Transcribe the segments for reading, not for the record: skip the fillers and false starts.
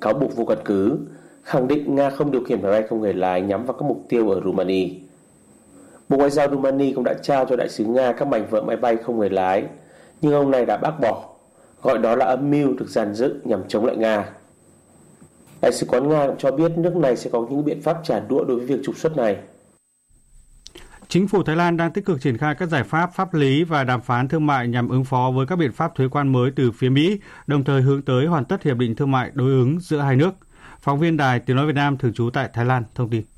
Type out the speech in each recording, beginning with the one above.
cáo buộc vô căn cứ, khẳng định Nga không điều khiển máy bay không người lái nhắm vào các mục tiêu ở Rumani. Bộ Ngoại giao Rumani cũng đã trao cho đại sứ Nga các mảnh vỡ máy bay không người lái, nhưng ông này đã bác bỏ, gọi đó là âm mưu được dàn dựng nhằm chống lại Nga. Đại sứ quán Nga cũng cho biết nước này sẽ có những biện pháp trả đũa đối với việc trục xuất này. Chính phủ Thái Lan đang tích cực triển khai các giải pháp pháp lý và đàm phán thương mại nhằm ứng phó với các biện pháp thuế quan mới từ phía Mỹ, đồng thời hướng tới hoàn tất hiệp định thương mại đối ứng giữa hai nước. Phóng viên Đài Tiếng nói Việt Nam thường trú tại Thái Lan thông tin.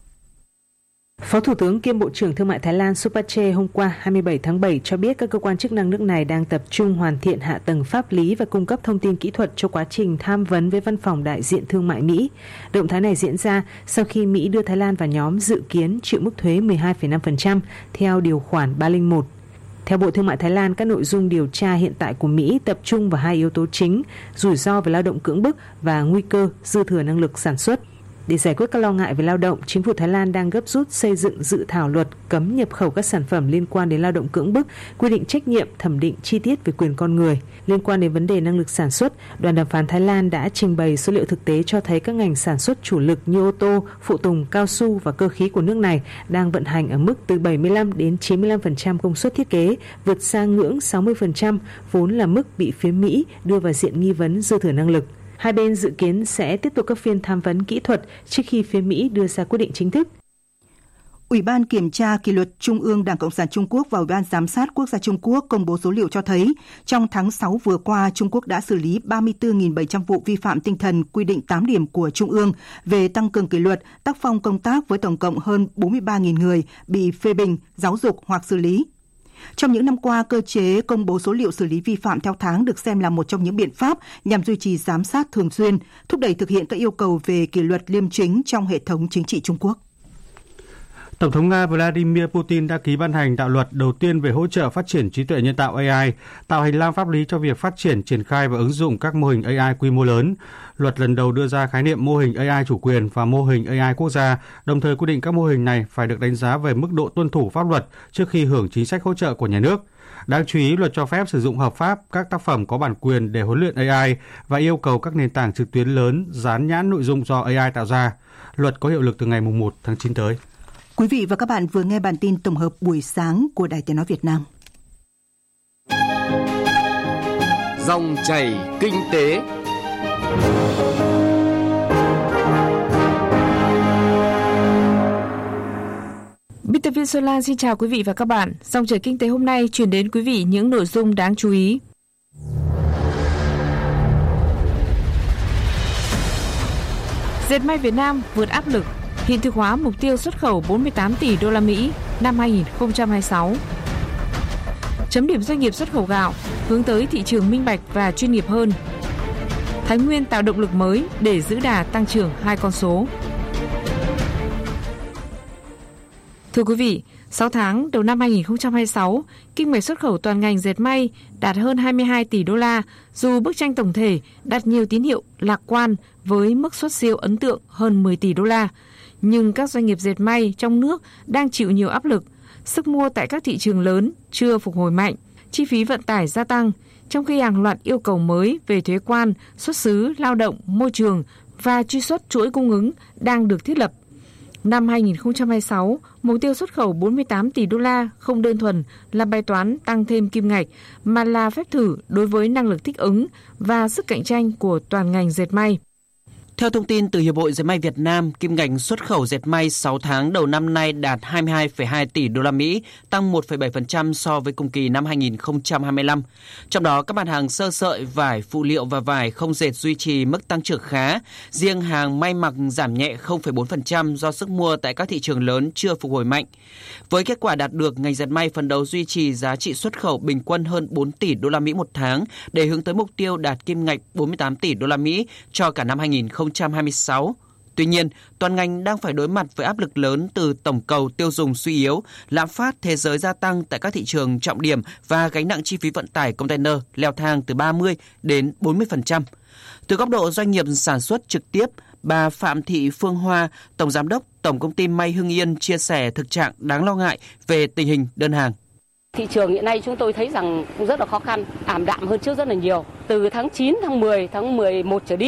Phó Thủ tướng kiêm Bộ trưởng Thương mại Thái Lan Supache hôm qua 27 tháng 7 cho biết các cơ quan chức năng nước này đang tập trung hoàn thiện hạ tầng pháp lý và cung cấp thông tin kỹ thuật cho quá trình tham vấn với Văn phòng Đại diện Thương mại Mỹ. Động thái này diễn ra sau khi Mỹ đưa Thái Lan vào nhóm dự kiến chịu mức thuế 12,5% theo điều khoản 301. Theo Bộ Thương mại Thái Lan, các nội dung điều tra hiện tại của Mỹ tập trung vào hai yếu tố chính: rủi ro về lao động cưỡng bức và nguy cơ dư thừa năng lực sản xuất. Để giải quyết các lo ngại về lao động, chính phủ Thái Lan đang gấp rút xây dựng dự thảo luật cấm nhập khẩu các sản phẩm liên quan đến lao động cưỡng bức, quy định trách nhiệm, thẩm định chi tiết về quyền con người. Liên quan đến vấn đề năng lực sản xuất, đoàn đàm phán Thái Lan đã trình bày số liệu thực tế cho thấy các ngành sản xuất chủ lực như ô tô, phụ tùng, cao su và cơ khí của nước này đang vận hành ở mức từ 75 đến 95% công suất thiết kế, vượt xa ngưỡng 60%, vốn là mức bị phía Mỹ đưa vào diện nghi vấn dư thừa năng lực. Hai bên dự kiến sẽ tiếp tục các phiên tham vấn kỹ thuật trước khi phía Mỹ đưa ra quyết định chính thức. Ủy ban Kiểm tra Kỷ luật Trung ương Đảng Cộng sản Trung Quốc và Ủy ban Giám sát Quốc gia Trung Quốc công bố số liệu cho thấy, trong tháng 6 vừa qua, Trung Quốc đã xử lý 34.700 vụ vi phạm tinh thần quy định 8 điểm của Trung ương về tăng cường kỷ luật, tác phong công tác với tổng cộng hơn 43.000 người bị phê bình, giáo dục hoặc xử lý. Trong những năm qua, cơ chế công bố số liệu xử lý vi phạm theo tháng được xem là một trong những biện pháp nhằm duy trì giám sát thường xuyên, thúc đẩy thực hiện các yêu cầu về kỷ luật liêm chính trong hệ thống chính trị Trung Quốc. Tổng thống Nga Vladimir Putin đã ký ban hành đạo luật đầu tiên về hỗ trợ phát triển trí tuệ nhân tạo AI, tạo hành lang pháp lý cho việc phát triển, triển khai và ứng dụng các mô hình AI quy mô lớn. Luật lần đầu đưa ra khái niệm mô hình AI chủ quyền và mô hình AI quốc gia, đồng thời quy định các mô hình này phải được đánh giá về mức độ tuân thủ pháp luật trước khi hưởng chính sách hỗ trợ của nhà nước. Đáng chú ý, luật cho phép sử dụng hợp pháp các tác phẩm có bản quyền để huấn luyện AI và yêu cầu các nền tảng trực tuyến lớn dán nhãn nội dung do AI tạo ra. Luật có hiệu lực từ ngày 1 tháng 9 tới. Quý vị và các bạn vừa nghe bản tin tổng hợp buổi sáng của Đài Tiếng nói Việt Nam. Dòng chảy kinh tế. Biên tập viên Xuân Lan xin chào quý vị và các bạn. Dòng chảy kinh tế hôm nay chuyển đến quý vị những nội dung đáng chú ý. Dệt may Việt Nam vượt áp lực, hiện thực hóa mục tiêu xuất khẩu 48 tỷ đô la Mỹ năm 2026. Chấm điểm doanh nghiệp xuất khẩu gạo, hướng tới thị trường minh bạch và chuyên nghiệp hơn. Thái Nguyên tạo động lực mới để giữ đà tăng trưởng hai con số. Thưa quý vị, 6 tháng đầu năm 2026, kinh mạch xuất khẩu toàn ngành dệt may đạt hơn 22 tỷ đô la, dù bức tranh tổng thể đạt nhiều tín hiệu lạc quan với mức xuất siêu ấn tượng hơn 10 tỷ đô la. Nhưng các doanh nghiệp dệt may trong nước đang chịu nhiều áp lực, sức mua tại các thị trường lớn chưa phục hồi mạnh, chi phí vận tải gia tăng, trong khi hàng loạt yêu cầu mới về thuế quan, xuất xứ, lao động, môi trường và truy xuất chuỗi cung ứng đang được thiết lập. Năm 2026, mục tiêu xuất khẩu 48 tỷ đô la không đơn thuần là bài toán tăng thêm kim ngạch, mà là phép thử đối với năng lực thích ứng và sức cạnh tranh của toàn ngành dệt may. Theo thông tin từ Hiệp hội Dệt may Việt Nam, kim ngạch xuất khẩu dệt may 6 tháng đầu năm nay đạt 22,2 tỷ đô la Mỹ, tăng 1,7% so với cùng kỳ năm 2025. Trong đó, các mặt hàng sơ sợi, vải, phụ liệu và vải không dệt duy trì mức tăng trưởng khá. Riêng hàng may mặc giảm nhẹ 0,4% do sức mua tại các thị trường lớn chưa phục hồi mạnh. Với kết quả đạt được, ngành dệt may phấn đấu duy trì giá trị xuất khẩu bình quân hơn 4 tỷ đô la Mỹ một tháng để hướng tới mục tiêu đạt kim ngạch 48 tỷ đô la Mỹ cho cả năm 2026. Tuy nhiên, toàn ngành đang phải đối mặt với áp lực lớn từ tổng cầu tiêu dùng suy yếu, lạm phát thế giới gia tăng tại các thị trường trọng điểm và gánh nặng chi phí vận tải container leo thang từ 30 đến 40%. Từ góc độ doanh nghiệp sản xuất trực tiếp, bà Phạm Thị Phương Hoa, Tổng Giám đốc Tổng Công ty May Hưng Yên chia sẻ thực trạng đáng lo ngại về tình hình đơn hàng. Thị trường hiện nay chúng tôi thấy rằng cũng rất là khó khăn, ảm đạm hơn trước rất là nhiều. Từ tháng 9, tháng 10, tháng 11 trở đi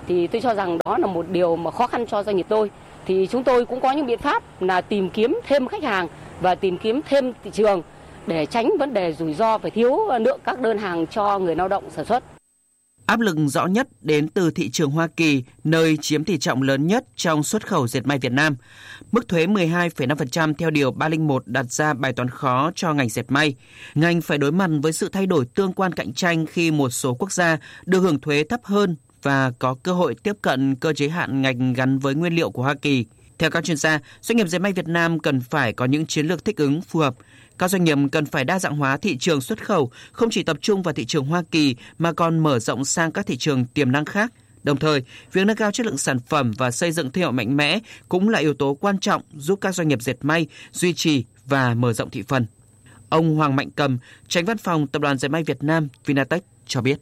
thì tôi cho rằng đó là một điều mà khó khăn cho doanh nghiệp tôi. Thì chúng tôi cũng có những biện pháp là tìm kiếm thêm khách hàng và tìm kiếm thêm thị trường để tránh vấn đề rủi ro về thiếu lượng các đơn hàng cho người lao động sản xuất. Áp lực rõ nhất đến từ thị trường Hoa Kỳ, nơi chiếm tỷ trọng lớn nhất trong xuất khẩu dệt may Việt Nam. Mức thuế 12,5% theo Điều 301 đặt ra bài toán khó cho ngành dệt may. Ngành phải đối mặt với sự thay đổi tương quan cạnh tranh khi một số quốc gia được hưởng thuế thấp hơn và có cơ hội tiếp cận cơ chế hạn ngạch gắn với nguyên liệu của Hoa Kỳ. Theo các chuyên gia, doanh nghiệp dệt may Việt Nam cần phải có những chiến lược thích ứng phù hợp. Các doanh nghiệp cần phải đa dạng hóa thị trường xuất khẩu, không chỉ tập trung vào thị trường Hoa Kỳ mà còn mở rộng sang các thị trường tiềm năng khác. Đồng thời, việc nâng cao chất lượng sản phẩm và xây dựng thương hiệu mạnh mẽ cũng là yếu tố quan trọng giúp các doanh nghiệp dệt may duy trì và mở rộng thị phần. Ông Hoàng Mạnh Cầm, Chánh Văn phòng Tập đoàn Dệt may Việt Nam Vinatech cho biết.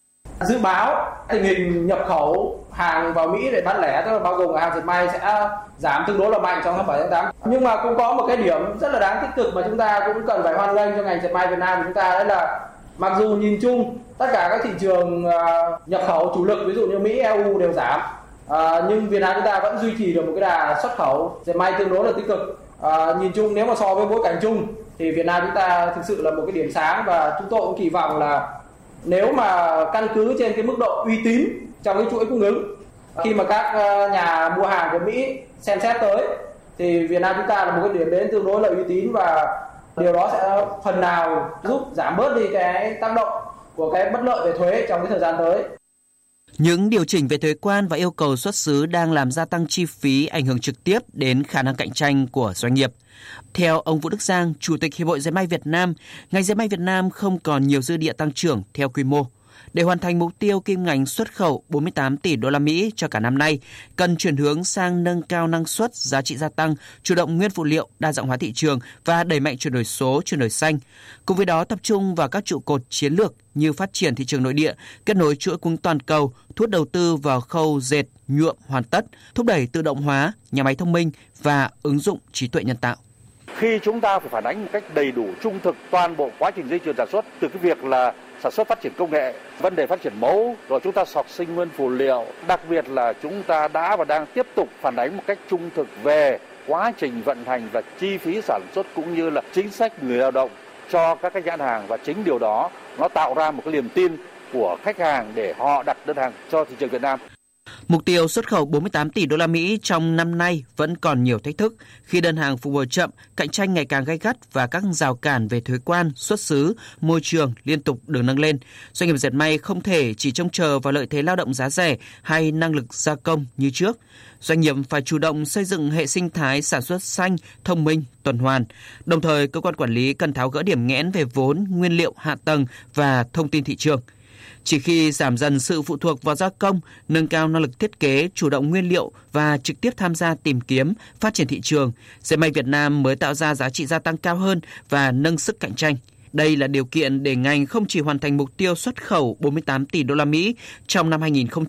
Dự báo tình hình nhập khẩu hàng vào Mỹ để bán lẻ, tức là bao gồm hàng dệt may sẽ giảm tương đối là mạnh trong tháng 7 tháng 8. Nhưng mà cũng có một cái điểm rất là đáng tích cực mà chúng ta cũng cần phải hoan nghênh cho ngành dệt may Việt Nam của chúng ta, đấy là mặc dù nhìn chung tất cả các thị trường nhập khẩu chủ lực ví dụ như Mỹ, EU đều giảm, nhưng Việt Nam chúng ta vẫn duy trì được một cái đà xuất khẩu dệt may tương đối là tích cực. Nhìn chung nếu mà so với bối cảnh chung thì Việt Nam chúng ta thực sự là một cái điểm sáng, và chúng tôi cũng kỳ vọng là nếu mà căn cứ trên cái mức độ uy tín trong cái chuỗi cung ứng, khi mà các nhà mua hàng của Mỹ xem xét tới thì Việt Nam chúng ta là một cái điểm đến tương đối là uy tín, và điều đó sẽ phần nào giúp giảm bớt đi cái tác động của cái bất lợi về thuế trong cái thời gian tới. Những điều chỉnh về thuế quan và yêu cầu xuất xứ đang làm gia tăng chi phí, ảnh hưởng trực tiếp đến khả năng cạnh tranh của doanh nghiệp. Theo ông Vũ Đức Giang, Chủ tịch Hiệp hội Dệt may Việt Nam, ngành dệt may Việt Nam không còn nhiều dư địa tăng trưởng theo quy mô. Để hoàn thành mục tiêu kim ngạch xuất khẩu 48 tỷ đô la Mỹ cho cả năm nay, cần chuyển hướng sang nâng cao năng suất, giá trị gia tăng, chủ động nguyên phụ liệu, đa dạng hóa thị trường và đẩy mạnh chuyển đổi số, chuyển đổi xanh. Cùng với đó tập trung vào các trụ cột chiến lược như phát triển thị trường nội địa, kết nối chuỗi cung toàn cầu, thu hút đầu tư vào khâu dệt, nhuộm hoàn tất, thúc đẩy tự động hóa, nhà máy thông minh và ứng dụng trí tuệ nhân tạo. Khi chúng ta phải phản ánh một cách đầy đủ, trung thực toàn bộ quá trình dây chuyền sản xuất, từ cái việc là sản xuất phát triển công nghệ, vấn đề phát triển mẫu, rồi chúng ta sọc sinh nguyên phụ liệu, đặc biệt là chúng ta đã và đang tiếp tục phản ánh một cách trung thực về quá trình vận hành và chi phí sản xuất cũng như là chính sách người lao động cho các cái nhãn hàng, và chính điều đó nó tạo ra một cái niềm tin của khách hàng để họ đặt đơn hàng cho thị trường Việt Nam. Mục tiêu xuất khẩu 48 tỷ đô la Mỹ trong năm nay vẫn còn nhiều thách thức khi đơn hàng phục hồi chậm, cạnh tranh ngày càng gay gắt và các rào cản về thuế quan, xuất xứ, môi trường liên tục được nâng lên. Doanh nghiệp dệt may không thể chỉ trông chờ vào lợi thế lao động giá rẻ hay năng lực gia công như trước. Doanh nghiệp phải chủ động xây dựng hệ sinh thái sản xuất xanh, thông minh, tuần hoàn. Đồng thời, cơ quan quản lý cần tháo gỡ điểm nghẽn về vốn, nguyên liệu, hạ tầng và thông tin thị trường. Chỉ khi giảm dần sự phụ thuộc vào gia công, nâng cao năng lực thiết kế, chủ động nguyên liệu và trực tiếp tham gia tìm kiếm, phát triển thị trường, dệt may Việt Nam mới tạo ra giá trị gia tăng cao hơn và nâng sức cạnh tranh. Đây là điều kiện để ngành không chỉ hoàn thành mục tiêu xuất khẩu 48 tỷ đô la Mỹ trong năm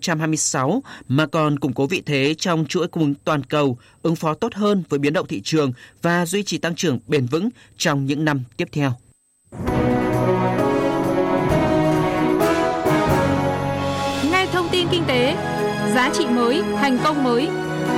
2026 mà còn củng cố vị thế trong chuỗi cung ứng toàn cầu, ứng phó tốt hơn với biến động thị trường và duy trì tăng trưởng bền vững trong những năm tiếp theo. Nghe thông tin kinh tế, giá trị mới, thành công mới.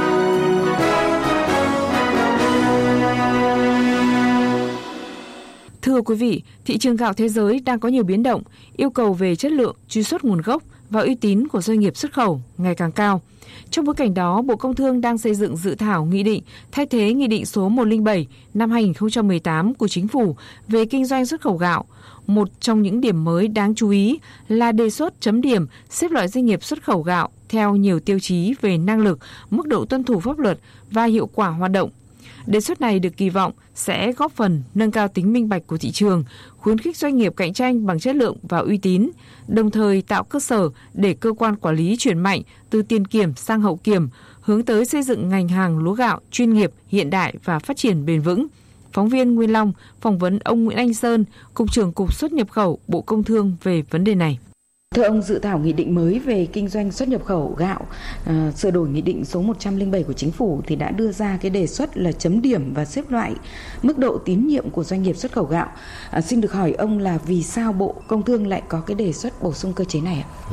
Thưa quý vị, thị trường gạo thế giới đang có nhiều biến động, yêu cầu về chất lượng, truy xuất nguồn gốc và uy tín của doanh nghiệp xuất khẩu ngày càng cao. Trong bối cảnh đó, Bộ Công Thương đang xây dựng dự thảo nghị định thay thế Nghị định số 107 năm 2018 của Chính phủ về kinh doanh xuất khẩu gạo. Một trong những điểm mới đáng chú ý là đề xuất chấm điểm xếp loại doanh nghiệp xuất khẩu gạo theo nhiều tiêu chí về năng lực, mức độ tuân thủ pháp luật và hiệu quả hoạt động. Đề xuất này được kỳ vọng sẽ góp phần nâng cao tính minh bạch của thị trường, khuyến khích doanh nghiệp cạnh tranh bằng chất lượng và uy tín, đồng thời tạo cơ sở để cơ quan quản lý chuyển mạnh từ tiền kiểm sang hậu kiểm, hướng tới xây dựng ngành hàng lúa gạo chuyên nghiệp, hiện đại và phát triển bền vững. Phóng viên Nguyên Long phỏng vấn ông Nguyễn Anh Sơn, Cục trưởng Cục Xuất nhập khẩu Bộ Công Thương về vấn đề này. Thưa ông, dự thảo nghị định mới về kinh doanh xuất nhập khẩu gạo sửa đổi nghị định số 107 của Chính phủ thì đã đưa ra cái đề xuất là chấm điểm và xếp loại mức độ tín nhiệm của doanh nghiệp xuất khẩu gạo. Xin được hỏi ông là vì sao Bộ Công Thương lại có cái đề xuất bổ sung cơ chế này ạ?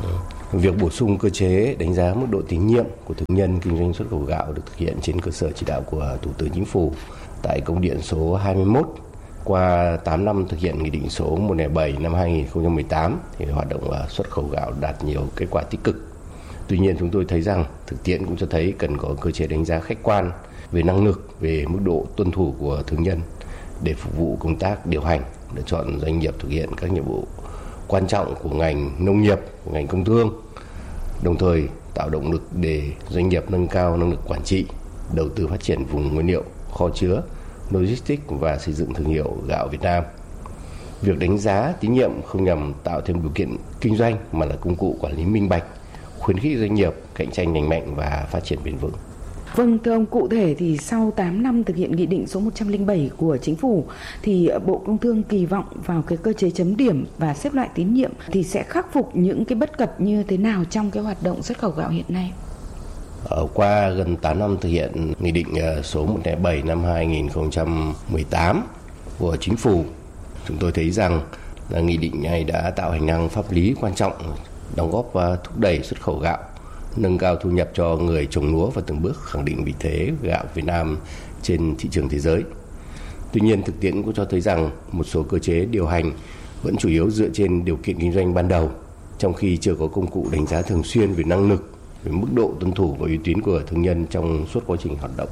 Việc bổ sung cơ chế đánh giá mức độ tín nhiệm của thương nhân kinh doanh xuất khẩu gạo được thực hiện trên cơ sở chỉ đạo của Thủ tướng Chính phủ tại công điện số 21. Qua 8 năm thực hiện Nghị định số 107 năm 2018 thì hoạt động xuất khẩu gạo đạt nhiều kết quả tích cực. Tuy nhiên chúng tôi thấy rằng thực tiễn cũng cho thấy cần có cơ chế đánh giá khách quan về năng lực, về mức độ tuân thủ của thương nhân để phục vụ công tác điều hành, lựa chọn doanh nghiệp thực hiện các nhiệm vụ quan trọng của ngành nông nghiệp, của ngành công thương, đồng thời tạo động lực để doanh nghiệp nâng cao năng lực quản trị, đầu tư phát triển vùng nguyên liệu, kho chứa, logistics và xây dựng thương hiệu gạo Việt Nam. Việc đánh giá tín nhiệm không nhằm tạo thêm điều kiện kinh doanh mà là công cụ quản lý minh bạch, khuyến khích doanh nghiệp cạnh tranh lành mạnh và phát triển bền vững. Vâng, thưa ông, cụ thể thì sau 8 năm thực hiện Nghị định số 107 của Chính phủ thì Bộ Công Thương kỳ vọng vào cái cơ chế chấm điểm và xếp loại tín nhiệm thì sẽ khắc phục những cái bất cập như thế nào trong cái hoạt động xuất khẩu gạo hiện nay? Qua gần 8 năm thực hiện Nghị định số 107 năm 2018 của Chính phủ, chúng tôi thấy rằng là nghị định này đã tạo hành lang pháp lý quan trọng, đóng góp và thúc đẩy xuất khẩu gạo, nâng cao thu nhập cho người trồng lúa và từng bước khẳng định vị thế gạo Việt Nam trên thị trường thế giới. Tuy nhiên, thực tiễn cũng cho thấy rằng một số cơ chế điều hành vẫn chủ yếu dựa trên điều kiện kinh doanh ban đầu, trong khi chưa có công cụ đánh giá thường xuyên về năng lực, về mức độ tuân thủ và uy tín của thương nhân trong suốt quá trình hoạt động.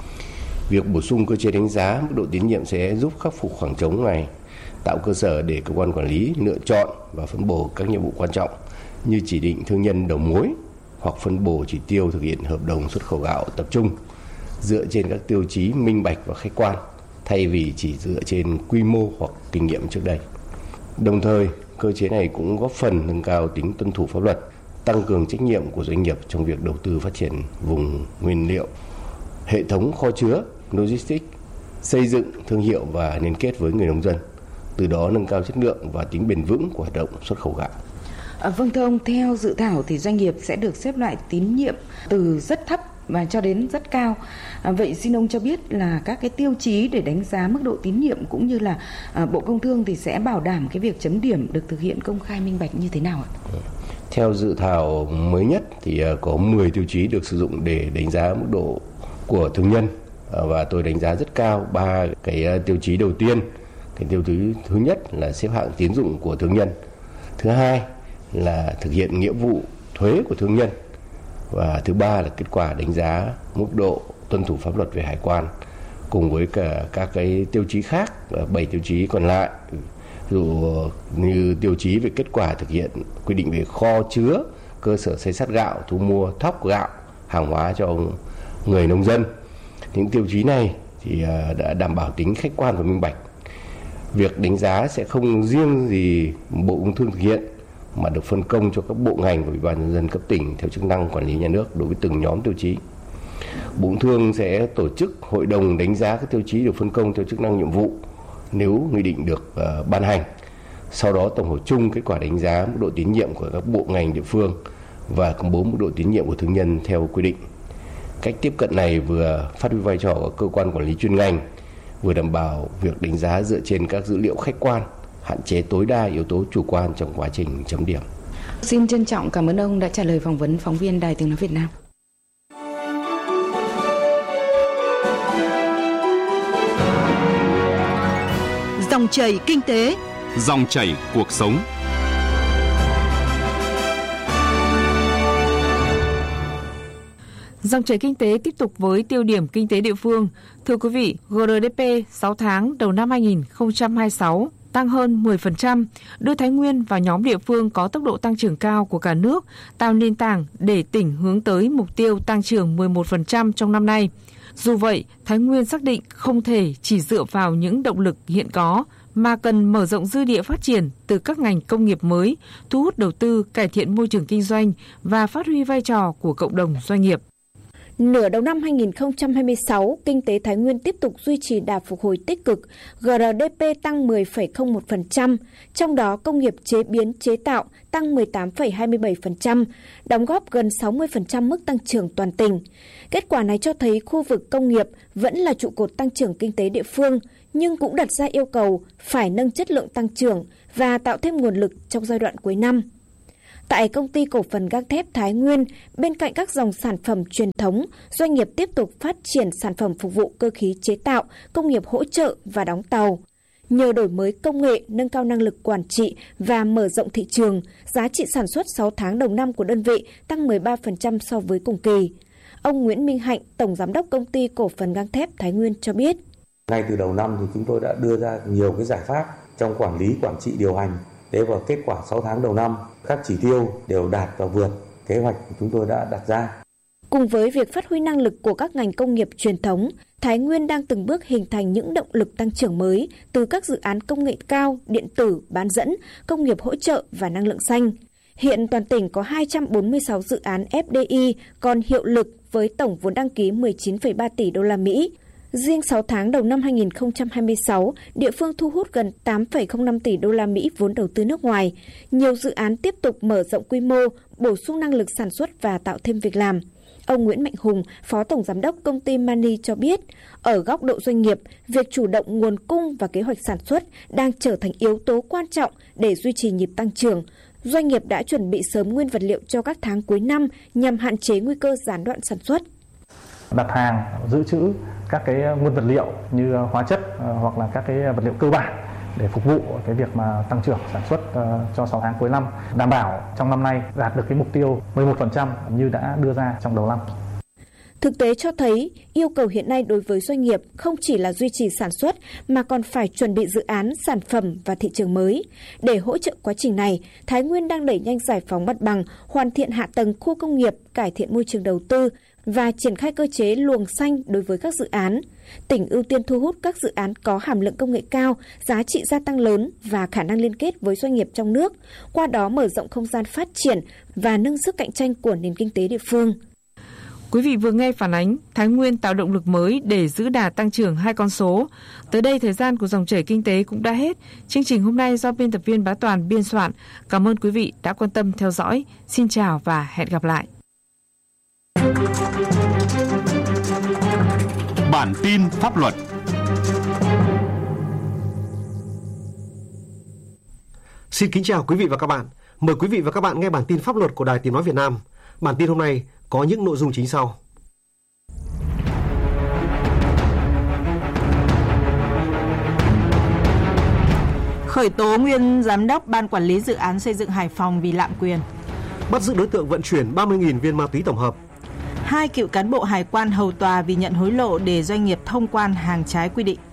Việc bổ sung cơ chế đánh giá mức độ tín nhiệm sẽ giúp khắc phục khoảng trống này, tạo cơ sở để cơ quan quản lý lựa chọn và phân bổ các nhiệm vụ quan trọng như chỉ định thương nhân đầu mối hoặc phân bổ chỉ tiêu thực hiện hợp đồng xuất khẩu gạo tập trung dựa trên các tiêu chí minh bạch và khách quan thay vì chỉ dựa trên quy mô hoặc kinh nghiệm trước đây. Đồng thời, cơ chế này cũng góp phần nâng cao tính tuân thủ pháp luật, tăng cường trách nhiệm của doanh nghiệp trong việc đầu tư phát triển vùng nguyên liệu, hệ thống kho chứa, logistics, xây dựng thương hiệu và liên kết với người nông dân, từ đó nâng cao chất lượng và tính bền vững của hoạt động xuất khẩu gạo. Vâng, thưa ông, theo dự thảo thì doanh nghiệp sẽ được xếp loại tín nhiệm từ rất thấp và cho đến rất cao. Vậy xin ông cho biết là các cái tiêu chí để đánh giá mức độ tín nhiệm cũng như là Bộ Công Thương thì sẽ bảo đảm cái việc chấm điểm được thực hiện công khai minh bạch như thế nào ạ? Theo dự thảo mới nhất thì có 10 tiêu chí được sử dụng để đánh giá mức độ của thương nhân, và tôi đánh giá rất cao 3 cái tiêu chí đầu tiên. Cái tiêu chí thứ nhất là xếp hạng tín dụng của thương nhân, thứ hai là thực hiện nghĩa vụ thuế của thương nhân, và thứ ba là kết quả đánh giá mức độ tuân thủ pháp luật về hải quan, cùng với cả các cái tiêu chí khác, 7 tiêu chí còn lại, ví dụ như tiêu chí về kết quả thực hiện quy định về kho chứa, cơ sở xây xát gạo, thu mua thóc gạo, hàng hóa cho người nông dân. Những tiêu chí này thì đã đảm bảo tính khách quan và minh bạch. Việc đánh giá sẽ không riêng gì Bộ Công Thương thực hiện mà được phân công cho các bộ ngành và Ủy ban nhân dân cấp tỉnh theo chức năng quản lý nhà nước đối với từng nhóm tiêu chí. Bộ Công Thương sẽ tổ chức hội đồng đánh giá các tiêu chí được phân công theo chức năng nhiệm vụ nếu nghị định được ban hành. Sau đó tổng hợp chung kết quả đánh giá mức độ tín nhiệm của các bộ ngành địa phương và công bố mức độ tín nhiệm của thương nhân theo quy định. Cách tiếp cận này vừa phát huy vai trò của cơ quan quản lý chuyên ngành, vừa đảm bảo việc đánh giá dựa trên các dữ liệu khách quan, hạn chế tối đa yếu tố chủ quan trong quá trình chấm điểm. Xin trân trọng cảm ơn ông đã trả lời phỏng vấn phóng viên Đài Tiếng nói Việt Nam. Dòng chảy kinh tế, dòng chảy cuộc sống. Dòng chảy kinh tế tiếp tục với tiêu điểm kinh tế địa phương. Thưa quý vị, GDP 6 tháng đầu năm 2026 tăng hơn 10%, đưa Thái Nguyên vào nhóm địa phương có tốc độ tăng trưởng cao của cả nước, tạo nền tảng để tỉnh hướng tới mục tiêu tăng trưởng 11% trong năm nay. Dù vậy, Thái Nguyên xác định không thể chỉ dựa vào những động lực hiện có, mà cần mở rộng dư địa phát triển từ các ngành công nghiệp mới, thu hút đầu tư, cải thiện môi trường kinh doanh và phát huy vai trò của cộng đồng doanh nghiệp. Nửa đầu năm 2026, kinh tế Thái Nguyên tiếp tục duy trì đà phục hồi tích cực, GDP tăng 10,01%, trong đó công nghiệp chế biến chế tạo tăng 18,27%, đóng góp gần 60% mức tăng trưởng toàn tỉnh. Kết quả này cho thấy khu vực công nghiệp vẫn là trụ cột tăng trưởng kinh tế địa phương, nhưng cũng đặt ra yêu cầu phải nâng chất lượng tăng trưởng và tạo thêm nguồn lực trong giai đoạn cuối năm. Tại công ty cổ phần gang thép Thái Nguyên, bên cạnh các dòng sản phẩm truyền thống, doanh nghiệp tiếp tục phát triển sản phẩm phục vụ cơ khí chế tạo, công nghiệp hỗ trợ và đóng tàu. Nhờ đổi mới công nghệ, nâng cao năng lực quản trị và mở rộng thị trường, giá trị sản xuất 6 tháng đầu năm của đơn vị tăng 13% so với cùng kỳ. Ông Nguyễn Minh Hạnh, Tổng Giám đốc Công ty Cổ phần Gang thép Thái Nguyên cho biết. Ngay từ đầu năm thì chúng tôi đã đưa ra nhiều cái giải pháp trong quản lý, quản trị, điều hành. Để vào kết quả 6 tháng đầu năm, các chỉ tiêu đều đạt và vượt kế hoạch chúng tôi đã đặt ra. Cùng với việc phát huy năng lực của các ngành công nghiệp truyền thống, Thái Nguyên đang từng bước hình thành những động lực tăng trưởng mới từ các dự án công nghệ cao, điện tử, bán dẫn, công nghiệp hỗ trợ và năng lượng xanh. Hiện toàn tỉnh có 246 dự án FDI còn hiệu lực với tổng vốn đăng ký 19,3 tỷ đô la Mỹ. Riêng 6 tháng đầu năm 2026, địa phương thu hút gần 8,05 tỷ đô la Mỹ vốn đầu tư nước ngoài. Nhiều dự án tiếp tục mở rộng quy mô, bổ sung năng lực sản xuất và tạo thêm việc làm. Ông Nguyễn Mạnh Hùng, Phó Tổng Giám đốc Công ty Mani cho biết, ở góc độ doanh nghiệp, việc chủ động nguồn cung và kế hoạch sản xuất đang trở thành yếu tố quan trọng để duy trì nhịp tăng trưởng. Doanh nghiệp đã chuẩn bị sớm nguyên vật liệu cho các tháng cuối năm nhằm hạn chế nguy cơ gián đoạn sản xuất. Đặt hàng, dự trữ các cái nguyên vật liệu như hóa chất hoặc là các cái vật liệu cơ bản để phục vụ cái việc mà tăng trưởng sản xuất cho 6 tháng cuối năm, đảm bảo trong năm nay đạt được cái mục tiêu 11% như đã đưa ra trong đầu năm. Thực tế cho thấy, yêu cầu hiện nay đối với doanh nghiệp không chỉ là duy trì sản xuất mà còn phải chuẩn bị dự án, sản phẩm và thị trường mới. Để hỗ trợ quá trình này, Thái Nguyên đang đẩy nhanh giải phóng mặt bằng, hoàn thiện hạ tầng khu công nghiệp, cải thiện môi trường đầu tư và triển khai cơ chế luồng xanh đối với các dự án. Tỉnh ưu tiên thu hút các dự án có hàm lượng công nghệ cao, giá trị gia tăng lớn và khả năng liên kết với doanh nghiệp trong nước, qua đó mở rộng không gian phát triển và nâng sức cạnh tranh của nền kinh tế địa phương. Quý vị vừa nghe phản ánh Thái Nguyên tạo động lực mới để giữ đà tăng trưởng 2 con số. Tới đây thời gian của dòng chảy kinh tế cũng đã hết. Chương trình hôm nay do biên tập viên Bá Toàn biên soạn. Cảm ơn quý vị đã quan tâm theo dõi. Xin chào và hẹn gặp lại. Bản tin pháp luật. Xin kính chào quý vị và các bạn. Mời quý vị và các bạn nghe bản tin pháp luật của Đài Tiếng nói Việt Nam. Bản tin hôm nay có những nội dung chính sau. Khởi tố nguyên giám đốc Ban Quản lý Dự án Xây dựng Hải Phòng vì lạm quyền. Bắt giữ đối tượng vận chuyển 30.000 viên ma túy tổng hợp. 2 cựu cán bộ hải quan hầu tòa vì nhận hối lộ để doanh nghiệp thông quan hàng trái quy định.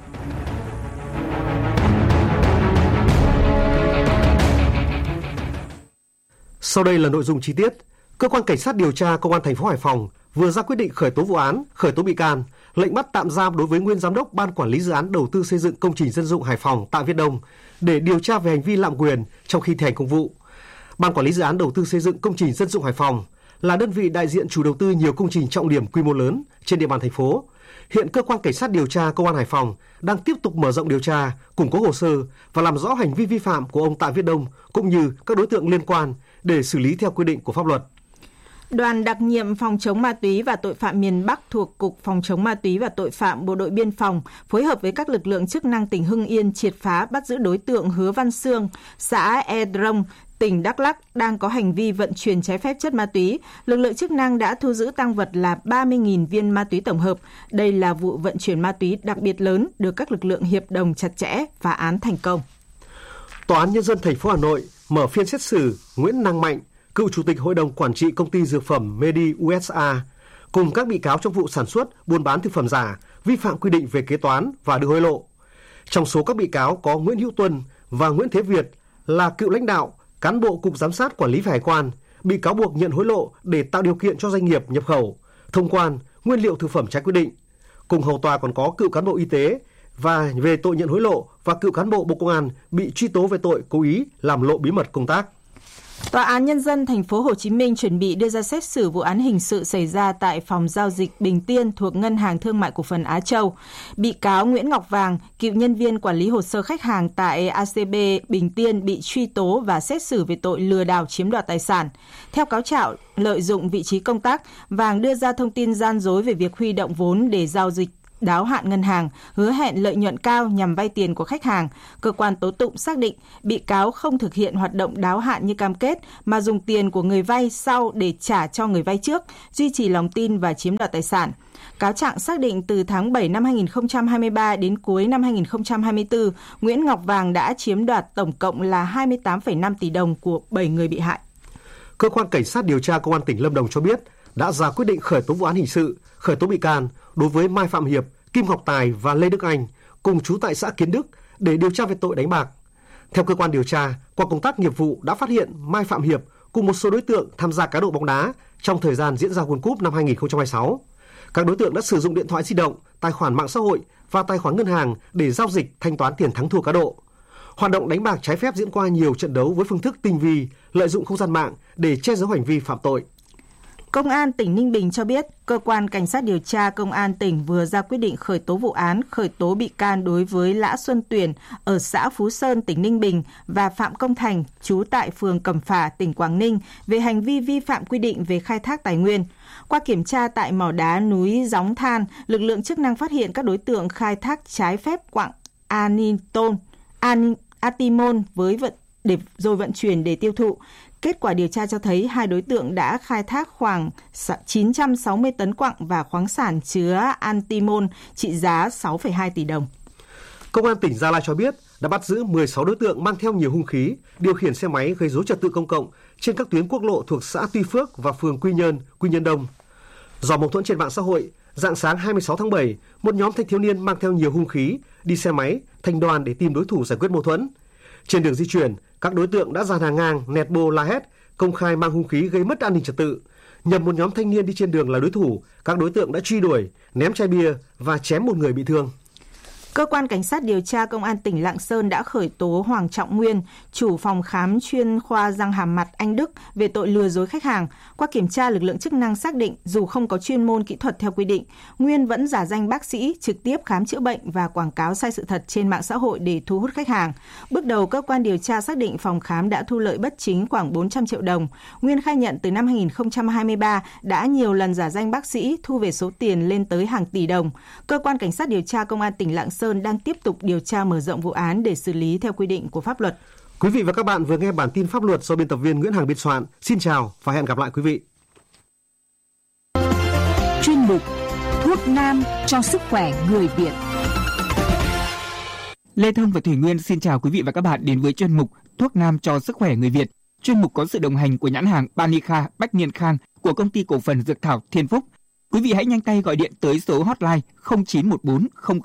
Sau đây là nội dung chi tiết. Cơ quan Cảnh sát điều tra Công an thành phố Hải Phòng vừa ra quyết định khởi tố vụ án, khởi tố bị can, lệnh bắt tạm giam đối với nguyên giám đốc Ban Quản lý Dự án Đầu tư xây dựng công trình dân dụng Hải Phòng Tạ Viết Đông để điều tra về hành vi lạm quyền trong khi thi hành công vụ. Ban Quản lý Dự án Đầu tư xây dựng công trình dân dụng Hải Phòng là đơn vị đại diện chủ đầu tư nhiều công trình trọng điểm quy mô lớn trên địa bàn thành phố. Hiện cơ quan Cảnh sát điều tra Công an Hải Phòng đang tiếp tục mở rộng điều tra, củng cố hồ sơ và làm rõ hành vi vi phạm của ông Tạ Viết Đông cũng như các đối tượng liên quan để xử lý theo quy định của pháp luật. Đoàn đặc nhiệm phòng chống ma túy và tội phạm miền Bắc thuộc Cục Phòng chống ma túy và tội phạm Bộ đội Biên phòng phối hợp với các lực lượng chức năng tỉnh Hưng Yên triệt phá bắt giữ đối tượng Hứa Văn Sương, xã E Drông, tỉnh Đắk Lắk đang có hành vi vận chuyển trái phép chất ma túy. Lực lượng chức năng đã thu giữ tang vật là 30.000 viên ma túy tổng hợp. Đây là vụ vận chuyển ma túy đặc biệt lớn được các lực lượng hiệp đồng chặt chẽ, phá án thành công. Tòa án Nhân dân thành phố Hà Nội mở phiên xét xử Nguyễn Năng Mạnh, cựu chủ tịch Hội đồng Quản trị Công ty Dược phẩm Medi USA, cùng các bị cáo trong vụ sản xuất, buôn bán thực phẩm giả, vi phạm quy định về kế toán và đưa hối lộ. Trong số các bị cáo có Nguyễn Hữu Tuân và Nguyễn Thế Việt là cựu lãnh đạo, cán bộ Cục Giám sát Quản lý về Hải quan, bị cáo buộc nhận hối lộ để tạo điều kiện cho doanh nghiệp nhập khẩu, thông quan nguyên liệu thực phẩm trái quy định. Cùng hầu tòa còn có cựu cán bộ y tế và về tội nhận hối lộ và cựu cán bộ Bộ Công an bị truy tố về tội cố ý làm lộ bí mật công tác. Tòa án Nhân dân thành phố Hồ Chí Minh chuẩn bị đưa ra xét xử vụ án hình sự xảy ra tại phòng giao dịch Bình Tiên thuộc Ngân hàng Thương mại Cổ phần Á Châu. Bị cáo Nguyễn Ngọc Vàng, cựu nhân viên quản lý hồ sơ khách hàng tại ACB Bình Tiên bị truy tố và xét xử về tội lừa đảo chiếm đoạt tài sản. Theo cáo trạng, lợi dụng vị trí công tác, Vàng đưa ra thông tin gian dối về việc huy động vốn để giao dịch đáo hạn ngân hàng, hứa hẹn lợi nhuận cao nhằm vay tiền của khách hàng. Cơ quan tố tụng xác định bị cáo không thực hiện hoạt động đáo hạn như cam kết mà dùng tiền của người vay sau để trả cho người vay trước, duy trì lòng tin và chiếm đoạt tài sản. Cáo trạng xác định từ tháng 7 năm 2023 đến cuối năm 2024, Nguyễn Ngọc Vàng đã chiếm đoạt tổng cộng là 28,5 tỷ đồng của 7 người bị hại. Cơ quan Cảnh sát điều tra Công an tỉnh Lâm Đồng cho biết đã ra quyết định khởi tố vụ án hình sự, khởi tố bị can đối với Mai Phạm Hiệp, Kim Ngọc Tài và Lê Đức Anh, cùng trú tại xã Kiến Đức để điều tra về tội đánh bạc. Theo cơ quan điều tra, qua công tác nghiệp vụ đã phát hiện Mai Phạm Hiệp cùng một số đối tượng tham gia cá độ bóng đá trong thời gian diễn ra World Cup năm 2026. Các đối tượng đã sử dụng điện thoại di động, tài khoản mạng xã hội và tài khoản ngân hàng để giao dịch thanh toán tiền thắng thua cá độ. Hoạt động đánh bạc trái phép diễn qua nhiều trận đấu với phương thức tinh vi, lợi dụng không gian mạng để che giấu hành vi phạm tội. Công an tỉnh Ninh Bình cho biết, Cơ quan Cảnh sát điều tra Công an tỉnh vừa ra quyết định khởi tố vụ án, khởi tố bị can đối với Lã Xuân Tuyển ở xã Phú Sơn, tỉnh Ninh Bình và Phạm Công Thành, trú tại phường Cẩm Phả, tỉnh Quảng Ninh về hành vi vi phạm quy định về khai thác tài nguyên. Qua kiểm tra tại mỏ đá núi Gióng Than, lực lượng chức năng phát hiện các đối tượng khai thác trái phép quặng atimon rồi vận chuyển để tiêu thụ. Kết quả điều tra cho thấy hai đối tượng đã khai thác khoảng 960 tấn quặng và khoáng sản chứa antimon trị giá 6,2 tỷ đồng. Công an tỉnh Gia Lai cho biết đã bắt giữ 16 đối tượng mang theo nhiều hung khí, điều khiển xe máy gây rối trật tự công cộng trên các tuyến quốc lộ thuộc xã Tuy Phước và phường Quy Nhơn Đông. Do mâu thuẫn trên mạng xã hội, rạng sáng 26 tháng 7, một nhóm thanh thiếu niên mang theo nhiều hung khí đi xe máy thành đoàn để tìm đối thủ giải quyết mâu thuẫn. Trên đường di chuyển, các đối tượng đã dàn hàng ngang, nẹt bô la hét, công khai mang hung khí gây mất an ninh trật tự. Nhằm một nhóm thanh niên đi trên đường là đối thủ, các đối tượng đã truy đuổi, ném chai bia và chém một người bị thương. Cơ quan Cảnh sát điều tra Công an tỉnh Lạng Sơn đã khởi tố Hoàng Trọng Nguyên, chủ phòng khám chuyên khoa răng hàm mặt Anh Đức về tội lừa dối khách hàng. Qua kiểm tra, lực lượng chức năng xác định dù không có chuyên môn kỹ thuật theo quy định, Nguyên vẫn giả danh bác sĩ trực tiếp khám chữa bệnh và quảng cáo sai sự thật trên mạng xã hội để thu hút khách hàng. Bước đầu, cơ quan điều tra xác định phòng khám đã thu lợi bất chính khoảng 400 triệu đồng. Nguyên khai nhận từ năm 2023 đã nhiều lần giả danh bác sĩ thu về số tiền lên tới hàng tỷ đồng. Cơ quan Cảnh sát điều tra Công an tỉnh Lạng Sơn đang tiếp tục điều tra mở rộng vụ án để xử lý theo quy định của pháp luật. Quý vị và các bạn vừa nghe bản tin pháp luật do biên tập viên Nguyễn Hằng biên soạn. Xin chào và hẹn gặp lại quý vị. Chuyên mục Thuốc nam cho sức khỏe người Việt. Lê Thông và Thủy Nguyên xin chào quý vị và các bạn đến với chuyên mục Thuốc nam cho sức khỏe người Việt. Chuyên mục có sự đồng hành của nhãn hàng Banica Bách Niên Khang của công ty cổ phần Dược thảo Thiên Phúc. Quý vị hãy nhanh tay gọi điện tới số hotline 0914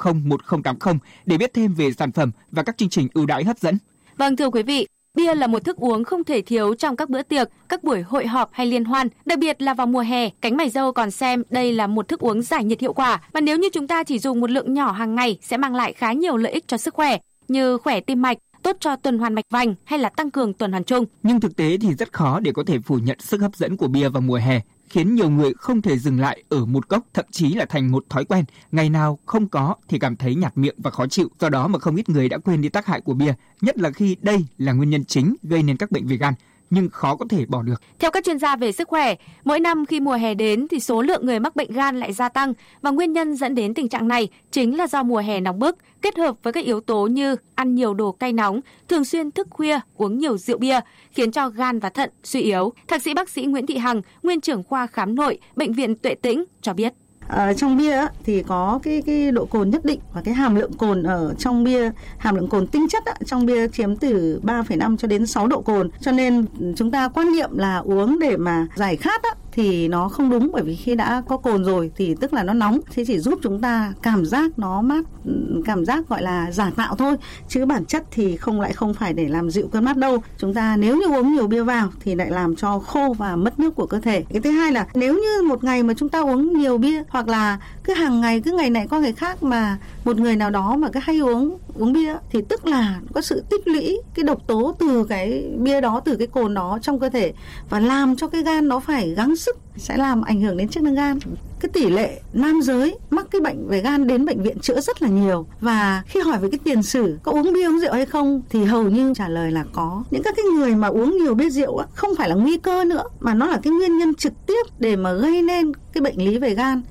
001080 để biết thêm về sản phẩm và các chương trình ưu đãi hấp dẫn. Vâng, thưa quý vị, bia là một thức uống không thể thiếu trong các bữa tiệc, các buổi hội họp hay liên hoan. Đặc biệt là vào mùa hè, cánh mày râu còn xem đây là một thức uống giải nhiệt hiệu quả. Và nếu như chúng ta chỉ dùng một lượng nhỏ hàng ngày sẽ mang lại khá nhiều lợi ích cho sức khỏe, như khỏe tim mạch, tốt cho tuần hoàn mạch vành hay là tăng cường tuần hoàn chung. Nhưng thực tế thì rất khó để có thể phủ nhận sức hấp dẫn của bia vào mùa hè, khiến nhiều người không thể dừng lại ở một cốc, thậm chí là thành một thói quen. Ngày nào không có thì cảm thấy nhạt miệng và khó chịu. Do đó mà không ít người đã quên đi tác hại của bia, nhất là khi đây là nguyên nhân chính gây nên các bệnh về gan, nhưng khó có thể bỏ được. Theo các chuyên gia về sức khỏe, mỗi năm khi mùa hè đến thì số lượng người mắc bệnh gan lại gia tăng, và nguyên nhân dẫn đến tình trạng này chính là do mùa hè nóng bức kết hợp với các yếu tố như ăn nhiều đồ cay nóng, thường xuyên thức khuya, uống nhiều rượu bia khiến cho gan và thận suy yếu. Thạc sĩ bác sĩ Nguyễn Thị Hằng, nguyên trưởng khoa khám nội, bệnh viện Tuệ Tĩnh cho biết. Trong bia thì có cái độ cồn nhất định, và cái hàm lượng cồn ở trong bia, hàm lượng cồn tinh chất trong bia chiếm từ 3,5 cho đến 6 độ cồn. Cho nên chúng ta quan niệm là uống để mà giải khát thì nó không đúng, bởi vì khi đã có cồn rồi thì tức là nó nóng, thế chỉ giúp chúng ta cảm giác nó mát, cảm giác gọi là giả tạo thôi, chứ bản chất thì không phải để làm dịu cơn mát đâu. Chúng ta nếu như uống nhiều bia vào thì lại làm cho khô và mất nước của cơ thể. Cái thứ hai là nếu như một ngày mà chúng ta uống nhiều bia, hoặc là cứ hàng ngày, cứ ngày này qua ngày khác mà một người nào đó mà cứ hay uống bia, thì tức là có sự tích lũy cái độc tố từ cái bia đó, từ cái cồn đó trong cơ thể, và làm cho cái gan nó phải gắng sức, sẽ làm ảnh hưởng đến chức năng gan. Cái tỷ lệ nam giới mắc cái bệnh về gan đến bệnh viện chữa rất là nhiều, và khi hỏi về cái tiền sử có uống bia uống rượu hay không thì hầu như trả lời là có. Những các cái người mà uống nhiều bia rượu không phải là nguy cơ nữa, mà nó là cái nguyên nhân trực tiếp để mà gây nên cái bệnh lý về gan.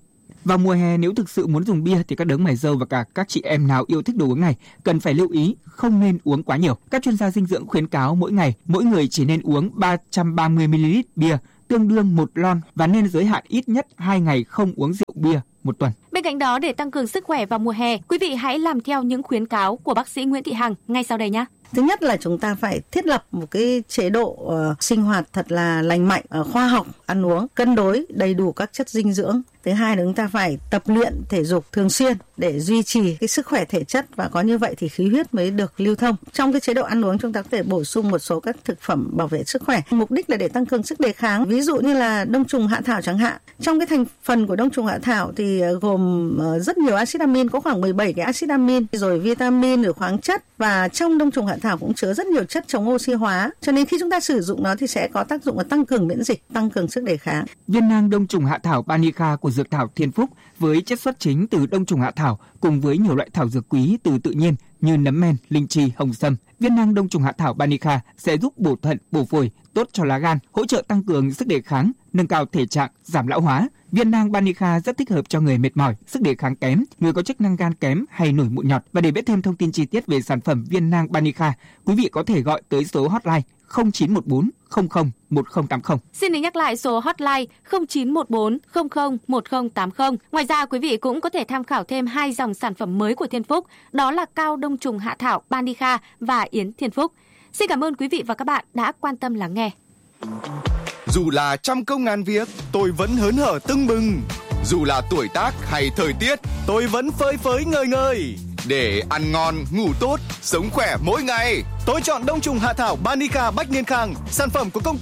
Vào mùa hè nếu thực sự muốn dùng bia thì các đấng mày râu và cả các chị em nào yêu thích đồ uống này cần phải lưu ý không nên uống quá nhiều. Các chuyên gia dinh dưỡng khuyến cáo mỗi ngày mỗi người chỉ nên uống 330 ml bia, tương đương 1 lon và nên giới hạn ít nhất 2 ngày không uống rượu bia một tuần. Bên cạnh đó, để tăng cường sức khỏe vào mùa hè, quý vị hãy làm theo những khuyến cáo của bác sĩ Nguyễn Thị Hằng ngay sau đây nhé. Thứ nhất là chúng ta phải thiết lập một cái chế độ sinh hoạt thật là lành mạnh, khoa học, ăn uống cân đối, đầy đủ các chất dinh dưỡng. Thứ hai là chúng ta phải tập luyện thể dục thường xuyên để duy trì cái sức khỏe thể chất, và có như vậy thì khí huyết mới được lưu thông. Trong cái chế độ ăn uống chúng ta có thể bổ sung một số các thực phẩm bảo vệ sức khỏe. Mục đích là để tăng cường sức đề kháng. Ví dụ như là đông trùng hạ thảo chẳng hạn. Trong cái thành phần của đông trùng hạ thảo thì gồm rất nhiều axit amin, có khoảng 17 cái axit amin, rồi vitamin, rồi khoáng chất, và trong đông trùng hạ thảo cũng chứa rất nhiều chất chống oxy hóa. Cho nên khi chúng ta sử dụng nó thì sẽ có tác dụng là tăng cường miễn dịch, tăng cường sức đề kháng. Viên nang đông trùng hạ thảo Banica của dược thảo Thiên Phúc với chất xuất chính từ đông trùng hạ thảo cùng với nhiều loại thảo dược quý từ tự nhiên như nấm men, linh chi, hồng sâm. Viên nang đông trùng hạ thảo Banica sẽ giúp bổ thận, bổ phổi, tốt cho lá gan, hỗ trợ tăng cường sức đề kháng, nâng cao thể trạng, giảm lão hóa. Viên nang Banica rất thích hợp cho người mệt mỏi, sức đề kháng kém, người có chức năng gan kém hay nổi mụn nhọt. Và để biết thêm thông tin chi tiết về sản phẩm viên nang Banica, quý vị có thể gọi tới số hotline 0914 00 1080. Xin được nhắc lại số hotline 0914 00 1080. Ngoài ra, quý vị cũng có thể tham khảo thêm 2 dòng sản phẩm mới của Thiên Phúc, đó là cao đông trùng hạ thảo Banica và yến Thiên Phúc. Xin cảm ơn quý vị và các bạn đã quan tâm lắng nghe. Dù là trăm công ngàn việc, tôi vẫn hớn hở tưng bừng. Dù là tuổi tác hay thời tiết, tôi vẫn phơi phới ngời ngời. Để ăn ngon, ngủ tốt, sống khỏe mỗi ngày, tôi chọn đông trùng hạ thảo Banica Bách Niên Khang, sản phẩm của công ty